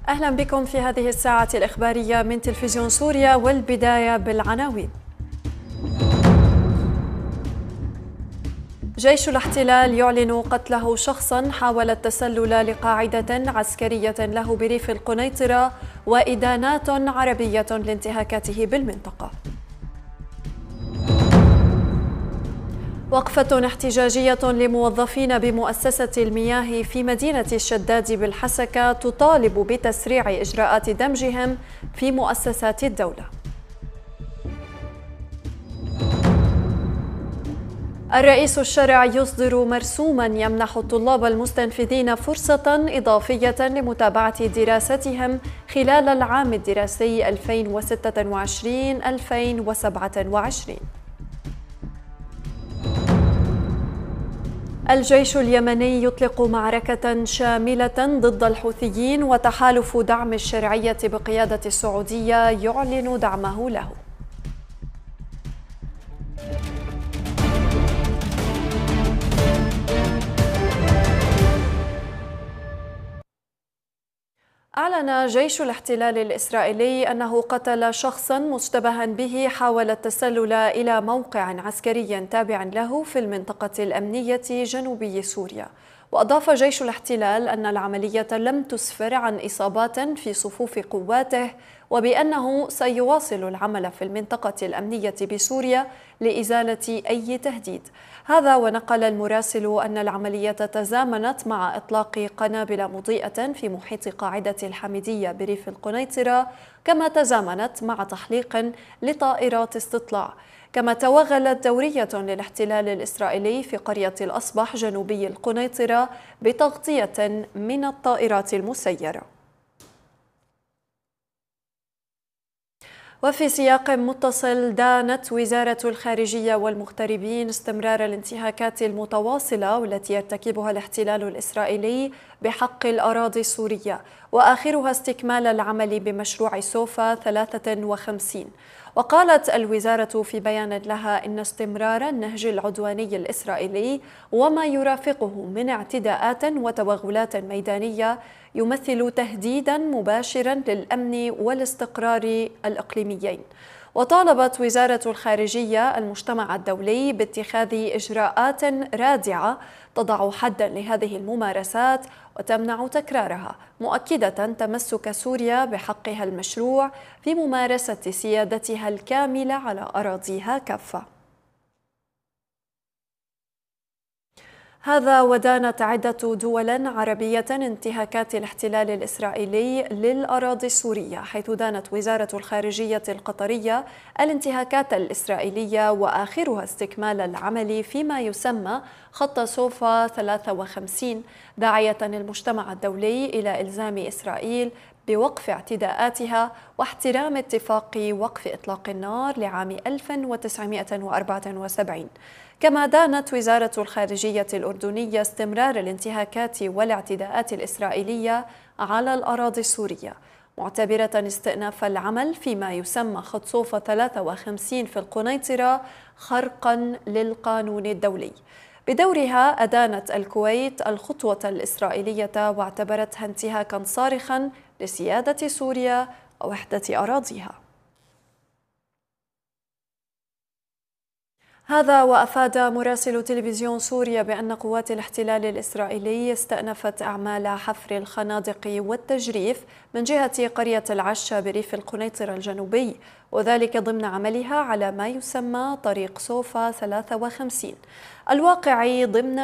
أهلا بكم في هذه الساعة الإخبارية من تلفزيون سوريا، والبداية بالعناوين. جيش الاحتلال يعلن قتله شخصا حاول التسلل لقاعدة عسكرية له بريف القنيطرة، وإدانات عربية لانتهاكاته بالمنطقة. وقفة احتجاجية لموظفين بمؤسسة المياه في مدينة الشداد بالحسكة تطالب بتسريع إجراءات دمجهم في مؤسسات الدولة. الرئيس الشرع يصدر مرسوما يمنح الطلاب المستنفذين فرصة إضافية لمتابعة دراستهم خلال العام الدراسي 2026-2027. الجيش اليمني يطلق معركة شاملة ضد الحوثيين، وتحالف دعم الشرعية بقيادة السعودية يعلن دعمه له. أعلن جيش الاحتلال الإسرائيلي أنه قتل شخصاً مشتبها به حاول التسلل إلى موقع عسكري تابع له في المنطقة الأمنية جنوبي سوريا. وأضاف جيش الاحتلال أن العملية لم تسفر عن إصابات في صفوف قواته، وبأنه سيواصل العمل في المنطقة الأمنية بسوريا لإزالة أي تهديد. هذا ونقل المراسل أن العملية تزامنت مع إطلاق قنابل مضيئة في محيط قاعدة الحميدية بريف القنيطرة، كما تزامنت مع تحليق لطائرات استطلاع. كما توغلت دورية للاحتلال الإسرائيلي في قرية الأصبح جنوبي القنيطرة بتغطية من الطائرات المسيرة. وفي سياق متصل، دانت وزارة الخارجية والمغتربين استمرار الانتهاكات المتواصلة والتي يرتكبها الاحتلال الإسرائيلي بحق الأراضي السورية، وآخرها استكمال العمل بمشروع سوفا 53. وقالت الوزارة في بيان لها إن استمرار النهج العدواني الإسرائيلي وما يرافقه من اعتداءات وتوغلات ميدانية يمثل تهديدا مباشرا للأمن والاستقرار الإقليميين. وطالبت وزارة الخارجية المجتمع الدولي باتخاذ إجراءات رادعة تضع حدا لهذه الممارسات وتمنع تكرارها، مؤكدة تمسك سوريا بحقها المشروع في ممارسة سيادتها الكاملة على أراضيها كافة. هذا ودانت عدة دول عربية انتهاكات الاحتلال الإسرائيلي للأراضي السورية، حيث دانت وزارة الخارجية القطرية الانتهاكات الإسرائيلية، وآخرها استكمال العمل فيما يسمى خط سوفا 53، داعية المجتمع الدولي إلى إلزام إسرائيل بوقف اعتداءاتها واحترام اتفاق وقف إطلاق النار لعام 1974. كما دانت وزارة الخارجية الأردنية استمرار الانتهاكات والاعتداءات الإسرائيلية على الأراضي السورية، معتبرة استئناف العمل فيما يسمى خط صوفا 53 في القنيطرة خرقا للقانون الدولي. بدورها أدانت الكويت الخطوة الإسرائيلية واعتبرتها انتهاكا صارخا لسيادة سوريا ووحدة أراضيها. هذا وأفاد مراسل تلفزيون سوريا بأن قوات الاحتلال الإسرائيلي استأنفت أعمال حفر الخنادق والتجريف من جهة قرية العشة بريف القنيطرة الجنوبي، وذلك ضمن عملها على ما يسمى طريق سوفا 53 الواقع ضمن